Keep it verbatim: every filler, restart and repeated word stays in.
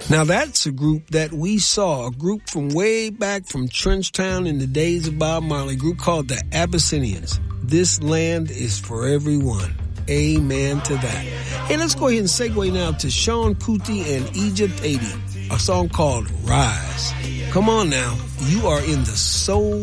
Now that's a group that we saw, a group from way back from Trenchtown in the days of Bob Marley, a group called the Abyssinians. This land is for everyone. Amen to that. Hey, let's go ahead and segue now to Sean Kuti and Egypt eighty, a song called Rise. Come on now. You are in the soul